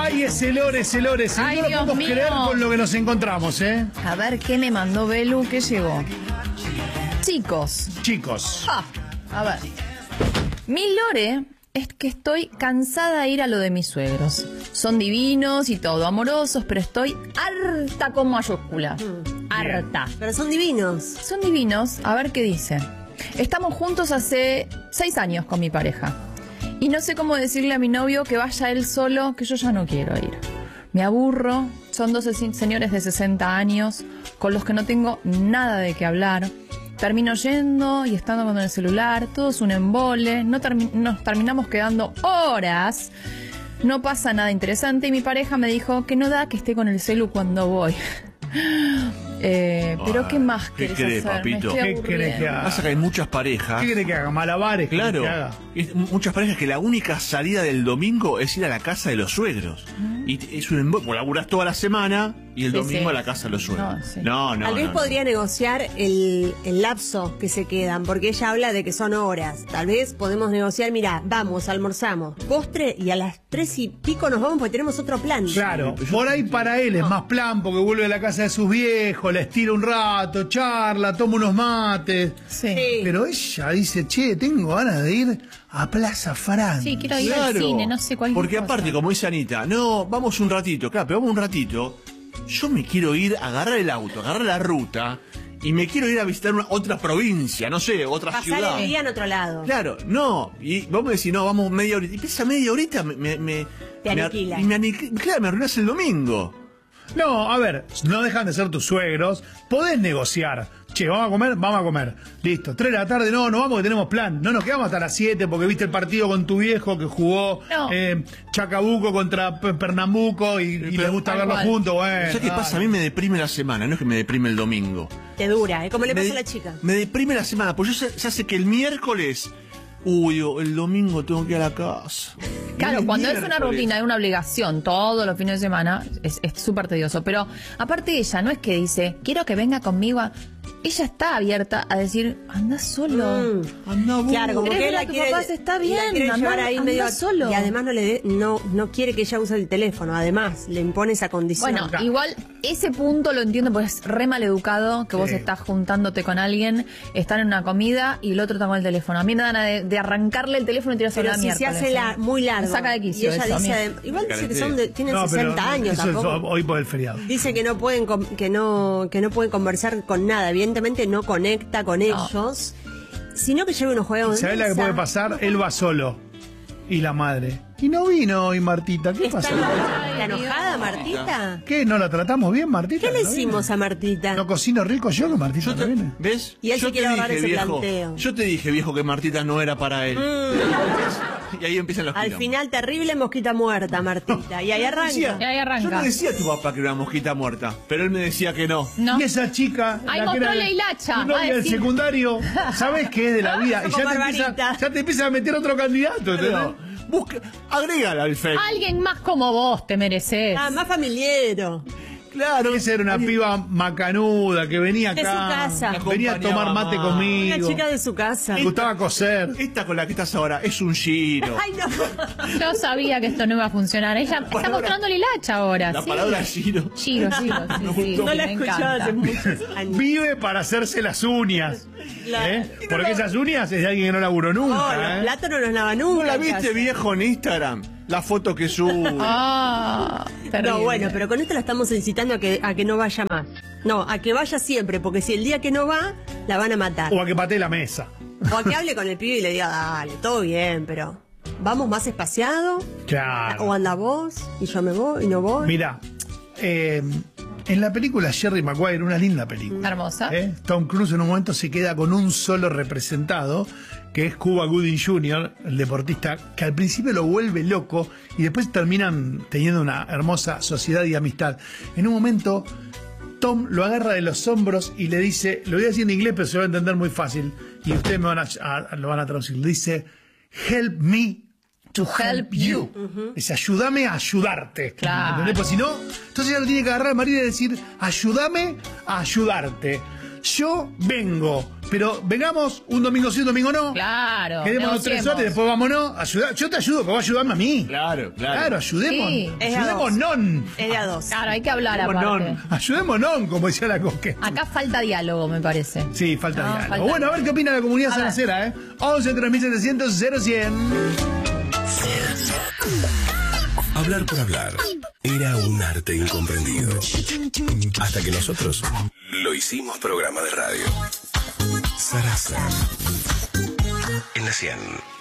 Ay, ese Lore. Ay, No lo Dios podemos mío. creer con lo que nos encontramos, ¿eh? A ver, ¿qué me mandó Belu? ¿Qué llegó? Chicos. A ver. Mi Lore es que estoy cansada de ir a lo de mis suegros. Son divinos y todo, amorosos, pero estoy harta con mayúscula. Harta. Pero son divinos. Son divinos. A ver qué dice. Estamos juntos hace 6 años con mi pareja. Y no sé cómo decirle a mi novio que vaya él solo, que yo ya no quiero ir. Me aburro. Son 12 señores de 60 años con los que no tengo nada de qué hablar. Termino yendo y estando con el celular. Todo es un embole. Nos terminamos quedando horas. No pasa nada interesante y mi pareja me dijo que no da que esté con el celu cuando voy. Pero ¿qué más ¿qué querés querés, hacer? papito? Me estoy ¿Qué querés que haga? Pasa que hay muchas parejas. ¿Qué quiere que haga? ¿Malabares? Claro, ¿Qué haga? muchas parejas que la única salida del domingo es ir a la casa de los suegros. Y es un embole, laburás toda la semana y el Sí, domingo sí. a la casa de los suegros. No, sí. No. Tal vez podría negociar el lapso que se quedan, porque ella habla de que son horas. Tal vez podemos negociar, mira, vamos, almorzamos, postre y a las 3 y pico nos vamos porque tenemos otro plan. Claro, por ahí para él es más plan porque vuelve a la casa de sus viejos, le estira un rato, charla, toma unos mates. Sí. Sí. Pero ella dice, che, tengo ganas de ir a Plaza Francia. Sí, quiero ir al cine, no sé cuál. Porque aparte, como dice Anita, no, vamos un ratito, claro, pero vamos un ratito. Yo me quiero ir a agarrar el auto, agarrar la ruta y me quiero ir a visitar otra provincia, no sé, otra Pasar ciudad. el día en otro lado. Claro, no, y vamos a decir, no, vamos media horita. Y esa media horita Te aniquila. Claro, me arruinás el domingo. No, a ver, no dejan de ser tus suegros, podés negociar. Che, ¿vamos a comer? Vamos a comer. Listo, 3 de la tarde, no vamos que tenemos plan. No nos quedamos hasta las 7 porque viste el partido con tu viejo que jugó No. Chacabuco contra Pernambuco y Pero les gusta tal verlo cual. juntos. Bueno, ¿Sabes qué pasa? A mí me deprime la semana, no es que me deprime el domingo. Te dura, ¿eh? Como le Me pasa a de- la chica. Me deprime la semana, porque ya sé que el miércoles, el domingo tengo que ir a la casa. Claro, El cuando es una miércoles. rutina, es una obligación, todos los fines de semana, es súper tedioso. Pero aparte ella no es que dice, quiero que venga conmigo. Ella está abierta a decir, anda solo. Anda vos. Claro, como ¿Querés que ver él a la tus quiere, papás? Está la bien, quiere anda- llevar ahí anda medio solo. y además no quiere que ella use el teléfono, además le impone esa condición. Bueno, igual ese punto lo entiendo porque es re mal educado que vos Sí. estás juntándote con alguien, están en una comida y el otro está con el teléfono. A mí me dan ganas de arrancarle el teléfono y tirarse pero la si mierda. se hace muy largo. Me saca de quicio y ella eso a mí. dice, igual dice que tienen No, pero 60 años eso es tampoco. hoy por el feriado. Dice que no pueden que no pueden conversar con nada, evidentemente no conecta con ellos, sino que lleva unos juegos. ¿Sabés la que puede pasar? Él va solo. Y la madre. Y no vino hoy Martita. ¿Qué ¿Está pasó? enojada Martita? ¿Qué? ¿No la tratamos bien, Martita? ¿Qué le ¿No hicimos viene? a Martita? ¿No cocino rico yo que Martita Yo no te- viene? ¿Ves? Y él Yo se quiere te ahorrar dije, ese viejo, planteo. yo te dije, viejo, que Martita no era para él. Y ahí empiezan los Al quilombos. final, terrible mosquita muerta, Martita. Y ahí arranca. Y ahí arranca. Yo no decía a tu papá que era una mosquita muerta, pero él me decía que no. No. Y esa chica, Ay, la que era mostró la hilacha, tu va a novia del decir. secundario, ¿sabes qué es de la vida? Y Como ya Barbarita. te empieza a meter otro candidato. ¿entendés? No, agrégala al Facebook. Alguien más como vos te mereces. Ah, más familiero. Claro. Esa era una piba macanuda que venía De acá. su casa. Venía a tomar mate Acompañaba. conmigo. Una chica de su casa. Me gustaba coser. Esta con la que estás ahora es un giro. Ay, no. Yo sabía que esto no iba a funcionar. Ella está palabra- mostrando la hilacha ahora. La sí. palabra giro. Giro, sí, sí, No la me escuchaba encanta. hace muchos años. Vive para hacerse las uñas. La- ¿Eh? Porque esas uñas es de alguien que no laburó No, nunca. los ¿eh? platos no los lava ¿No nunca. la en viste, casa. viejo, en Instagram? La foto que sube. Ah, terrible. No, bueno, pero con esto la estamos incitando a que no vaya más. No, a que vaya siempre, porque si el día que no va, la van a matar. O a que patee la mesa. O a que hable con el pibe y le diga, dale, todo bien, pero vamos más espaciado. Claro. O anda vos y yo me voy y no voy. Mira, en la película Jerry Maguire, una linda película. Hermosa. Tom Cruise en un momento se queda con un solo representado, que es Cuba Gooding Jr., el deportista, que al principio lo vuelve loco y después terminan teniendo una hermosa sociedad y amistad. En un momento, Tom lo agarra de los hombros y le dice, lo voy a decir en inglés, pero se va a entender muy fácil, y ustedes me lo van a traducir. Le dice, help me to help you. Dice, ayúdame a ayudarte. Claro. ¿Entendés? Pues si no, entonces ella lo tiene que agarrar al marido y decir, ayúdame a ayudarte. yo vengo. Pero vengamos un domingo sí, un domingo no. Claro. Quedémonos 3 horas y después vámonos. Ayuda, yo te ayudo, pero vos ayudarme a mí. Claro. Claro, ayudemos. Sí. Es de a Ayudemos dos. non. Es de a dos. Claro, hay que hablar aparte. Ayudemos non, como decía la Coque. Acá falta diálogo, me parece. Sí, falta No, diálogo. falta Bueno, a ver qué opina la comunidad A ver. sanacera, ¿eh? 11 3700 0100. Hablar por hablar era un arte incomprendido. Hasta que nosotros lo hicimos programa de radio. Sarasa. En la 100.